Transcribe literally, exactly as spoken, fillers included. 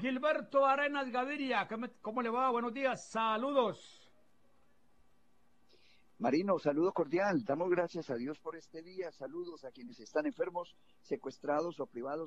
Gilberto Arenas Gaviria, ¿cómo cómo le va? Buenos días, saludos. Marino, saludo cordial. Damos gracias a Dios por este día. Saludos a quienes están enfermos, secuestrados o privados